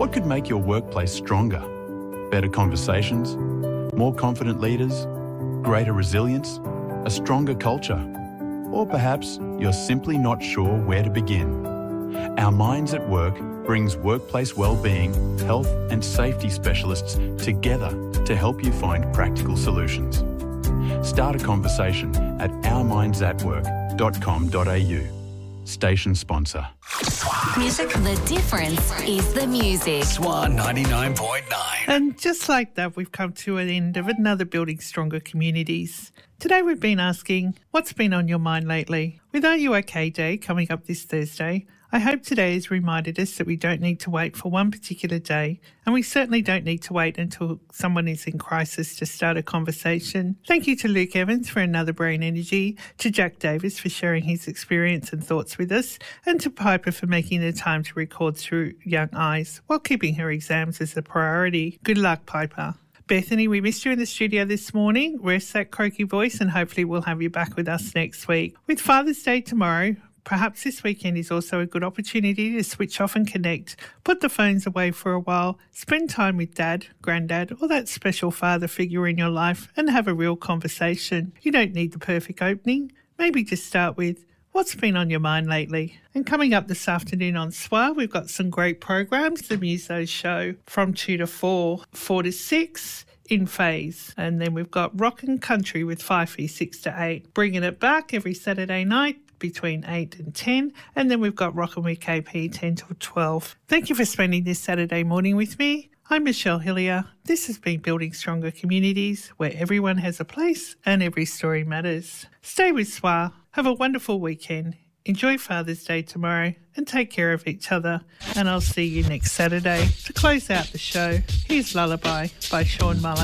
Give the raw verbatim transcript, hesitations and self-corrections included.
What could make your workplace stronger? Better conversations? More confident leaders? Greater resilience? A stronger culture? Or perhaps you're simply not sure where to begin. Our Minds at Work brings workplace wellbeing, health and safety specialists together to help you find practical solutions. Start a conversation at our minds at work dot com dot a u. Station sponsor. Music. The difference is the music. Swan ninety-nine point nine. And just like that, we've come to an end of another Building Stronger Communities. Today we've been asking, what's been on your mind lately? With Are You OK Day coming up this Thursday, I hope today has reminded us that we don't need to wait for one particular day, and we certainly don't need to wait until someone is in crisis to start a conversation. Thank you to Luke Evans for another Brain Energy, to Jack Davis for sharing his experience and thoughts with us, and to Piper for making the time to record through young eyes while keeping her exams as a priority. Good luck, Piper. Bethany, we missed you in the studio this morning. Rest that croaky voice and hopefully we'll have you back with us next week. With Father's Day tomorrow, perhaps this weekend is also a good opportunity to switch off and connect, put the phones away for a while, spend time with Dad, Granddad or that special father figure in your life and have a real conversation. You don't need the perfect opening. Maybe just start with, what's been on your mind lately? And coming up this afternoon on S W A, we've got some great programs. The Musos show from two to four, four to six in phase. And then we've got Rock and Country with Fifey, six to eight. Bringing it back every Saturday night between eight and ten. And then we've got Rockin' with K P, ten till twelve. Thank you for spending this Saturday morning with me. I'm Michelle Hillier. This has been Building Stronger Communities, where everyone has a place and every story matters. Stay with S W A. Have a wonderful weekend. Enjoy Father's Day tomorrow and take care of each other. And I'll see you next Saturday. To close out the show, here's Lullaby by Sean Mullen.